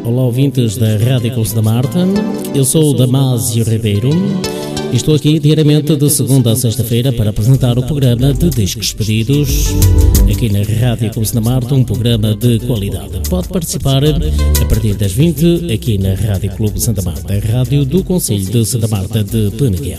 olá ouvintes da Rádio Clube da Marta. Eu sou o Damásio Ribeiro e estou aqui diariamente de segunda a sexta-feira para apresentar o programa de discos pedidos aqui na Rádio Clube da Marta, um programa de qualidade. Pode participar a partir das 20 aqui na Rádio Clube Santa Marta, a rádio do Concelho de Santa Marta de Peneguel.